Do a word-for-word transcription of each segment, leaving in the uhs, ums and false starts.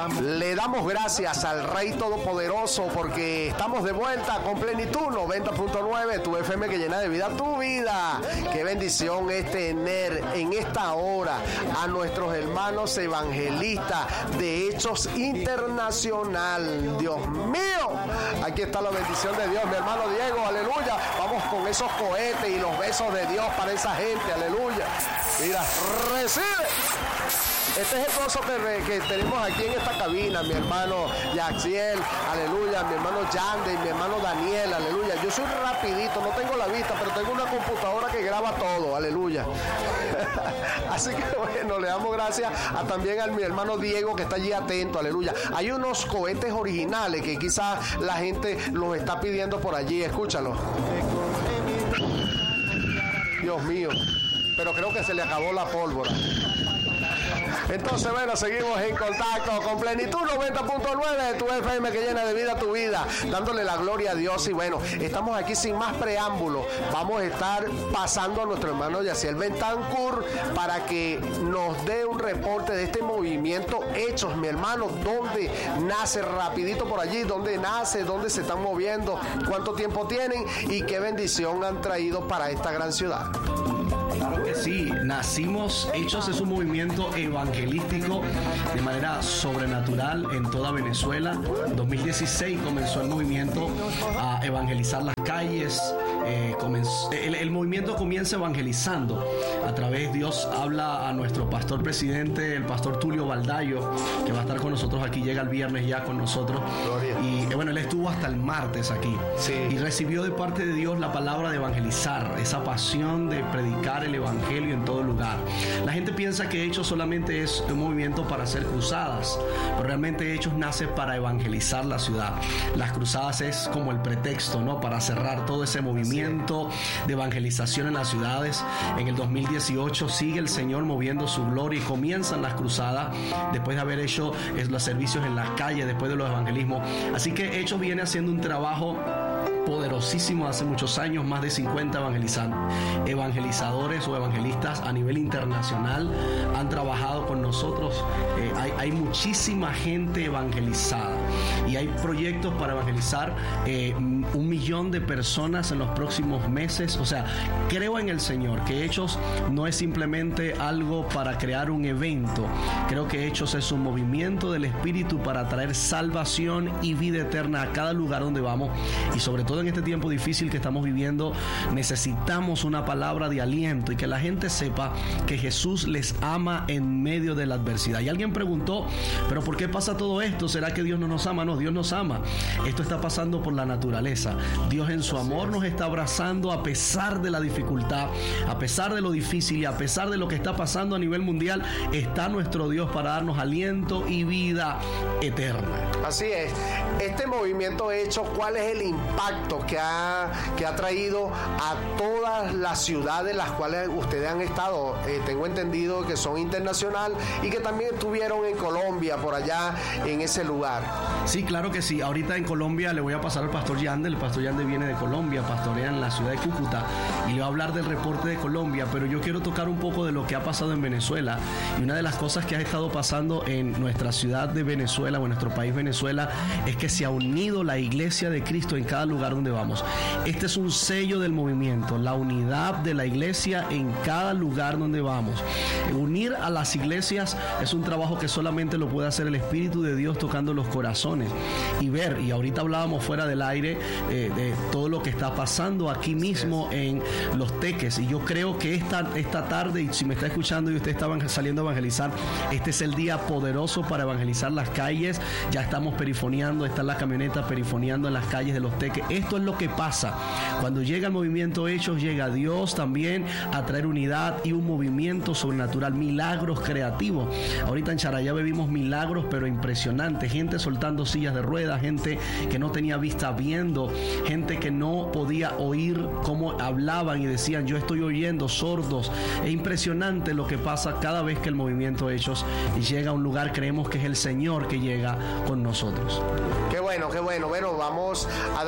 Le damos gracias al Rey Todopoderoso porque estamos de vuelta con plenitud noventa punto nueve, tu F M que llena de vida tu vida. Qué bendición es tener en esta hora a nuestros hermanos evangelistas de Hechos Internacional. Dios mío, aquí está la bendición de Dios, mi hermano Diego, aleluya. Vamos con esos cohetes y los besos de Dios para esa gente, aleluya. Mira, recibe. Este es el gozo que, que tenemos aquí en esta cabina, mi hermano Yaxiel, aleluya, mi hermano Yande y mi hermano Daniel, aleluya. Yo soy rapidito, no tengo la vista, pero tengo una computadora que graba todo, aleluya. Así que bueno, le damos gracias a, también a mi hermano Diego que está allí atento, aleluya. Hay unos cohetes originales que quizás la gente los está pidiendo por allí, escúchalo. Dios mío, pero creo que se le acabó la pólvora. Entonces, bueno, seguimos en contacto con plenitud noventa punto nueve, tu F M que llena de vida tu vida, dándole la gloria a Dios. Y bueno, estamos aquí sin más preámbulo. Vamos a estar pasando a nuestro hermano Yaciel Bentancur para que nos dé un reporte de este movimiento Hechos, mi hermano, dónde nace rapidito por allí, dónde nace, dónde se están moviendo, cuánto tiempo tienen y qué bendición han traído para esta gran ciudad. Claro que sí, nacimos, Hechos es un movimiento evangelístico de manera sobrenatural en toda Venezuela. En dos mil dieciséis comenzó el movimiento a evangelizar las calles. Eh, comenzó, el, el movimiento comienza evangelizando. A través Dios habla a nuestro pastor presidente, el pastor Tulio Baldayo, que va a estar con nosotros aquí, llega el viernes ya con nosotros. Gloria. Y eh, bueno, él estuvo hasta el martes aquí. Sí. Y recibió de parte de Dios la palabra de evangelizar, esa pasión de predicar el evangelio en todo lugar. La gente piensa que Hechos solamente es un movimiento para hacer cruzadas, pero realmente Hechos nace para evangelizar la ciudad. Las cruzadas es como el pretexto, ¿no?, para cerrar todo ese movimiento de evangelización en las ciudades. En el dos mil dieciocho sigue el Señor moviendo su gloria y comienzan las cruzadas después de haber hecho los servicios en las calles, después de los evangelismos. Así que Hechos viene haciendo un trabajo poderosísimo hace muchos años, más de cincuenta evangelizantes, evangelizadores o evangelistas a nivel internacional han trabajado con nosotros. Eh, hay, hay muchísima gente evangelizada y hay proyectos para evangelizar eh, un millón de personas en los próximos meses. O sea, creo en el Señor, que Hechos no es simplemente algo para crear un evento. Creo que Hechos es un movimiento del Espíritu para traer salvación y vida eterna a cada lugar donde vamos, y sobre todo en este tiempo difícil que estamos viviendo necesitamos una palabra de aliento y que la gente sepa que Jesús les ama en medio de la adversidad. Y alguien preguntó, ¿pero por qué pasa todo esto? ¿Será que Dios no nos ama? No, Dios nos ama. Esto está pasando por la naturaleza. Dios en su amor nos está abrazando a pesar de la dificultad, a pesar de lo difícil y a pesar de lo que está pasando a nivel mundial. Está nuestro Dios para darnos aliento y vida eterna. Así es. Este movimiento Hecho, ¿cuál es el impacto que ha, que ha traído a todas las ciudades en las cuales ustedes han estado? Eh, tengo entendido que son internacional y que también estuvieron en Colombia, por allá en ese lugar. Sí, claro que sí. Ahorita en Colombia le voy a pasar al pastor Yande. El pastor Yande viene de Colombia, pastorea en la ciudad de Cúcuta y le va a hablar del reporte de Colombia, pero yo quiero tocar un poco de lo que ha pasado en Venezuela. Y una de las cosas que ha estado pasando en nuestra ciudad de Venezuela o en nuestro país Venezuela es que se ha unido la iglesia de Cristo en cada lugar donde vamos. Este es un sello del movimiento, la unidad de la iglesia en cada lugar donde vamos. Unir a las iglesias es un trabajo que solamente lo puede hacer el Espíritu de Dios tocando los corazones y ver, y ahorita hablábamos fuera del aire eh, de todo lo que está pasando aquí mismo en Los Teques, y yo creo que esta, esta tarde, y si me está escuchando y usted está saliendo a evangelizar, este es el día poderoso para evangelizar las calles. Ya estamos perifoneando, está la camioneta perifoneando en las calles de Los Teques. Esto es lo que pasa cuando llega el movimiento Hechos. Llega Dios también a traer unidad y un movimiento sobrenatural, milagros creativos. Ahorita en Charallave vimos milagros pero impresionantes, gente soltando sillas de ruedas, gente que no tenía vista viendo, gente que no podía oír cómo hablaban y decían yo estoy oyendo, sordos. Es impresionante lo que pasa cada vez que el movimiento Hechos llega a un lugar. Creemos que es el Señor que llega con nosotros. Qué bueno, qué bueno. Bueno, vamos a darle el paso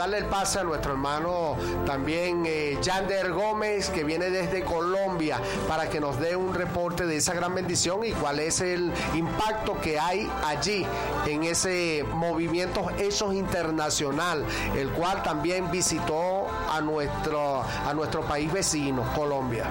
pase a nuestro hermano también eh, Yander Gómez, que viene desde Colombia, para que nos dé un reporte de esa gran bendición y cuál es el impacto que hay allí en ese movimiento Hechos Internacional, el cual también visitó a nuestro, a nuestro país vecino, Colombia.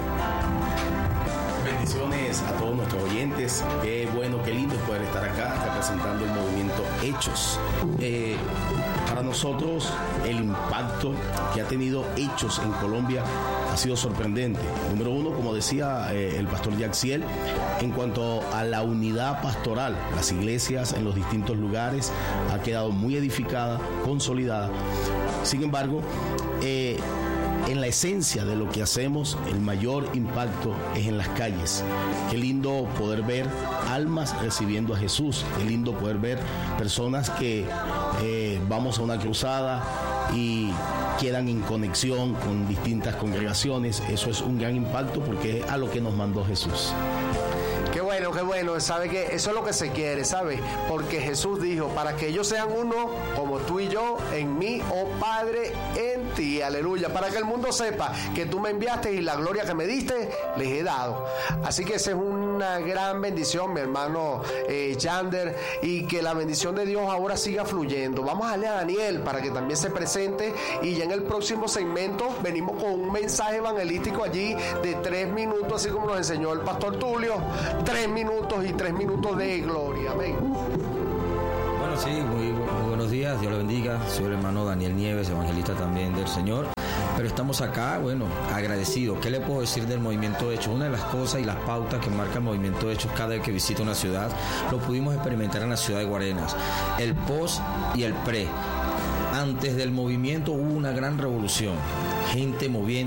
Bendiciones a todos nuestros oyentes. Qué bueno, qué lindo poder estar acá representando el movimiento Hechos. Eh, para nosotros el impacto que ha tenido Hechos en Colombia ha sido sorprendente. Número uno, como decía eh, el pastor Yaxiel, en cuanto a la unidad pastoral, las iglesias en los distintos lugares ha quedado muy edificada, consolidada. Sin embargo, eh, en la esencia de lo que hacemos, el mayor impacto es en las calles. Qué lindo poder ver almas recibiendo a Jesús. Qué lindo poder ver personas que eh, vamos a una cruzada y quedan en conexión con distintas congregaciones. Eso es un gran impacto porque es a lo que nos mandó Jesús. Qué bueno, qué bueno, sabe que eso es lo que se quiere, ¿sabe? Porque Jesús dijo, para que ellos sean uno, como tú y yo, en mí, oh Padre, en ti, aleluya, para que el mundo sepa que tú me enviaste y la gloria que me diste, les he dado. Así que esa es una gran bendición, mi hermano eh, Yander, y que la bendición de Dios ahora siga fluyendo. Vamos a darle a Daniel para que también se presente, y ya en el próximo segmento venimos con un mensaje evangelístico allí de tres minutos, así como nos enseñó el pastor Tulio. Tres minutos y tres minutos de gloria. Amén. Bueno, sí, muy, muy buenos días, Dios le bendiga. Soy el hermano Daniel Nieves, evangelista también del Señor. Pero estamos acá, bueno, agradecidos. ¿Qué le puedo decir del movimiento Hechos? Una de las cosas y las pautas que marca el movimiento Hechos cada vez que visita una ciudad, lo pudimos experimentar en la ciudad de Guarenas. El post y el pre. Antes del movimiento hubo una gran revolución. Gente moviendo.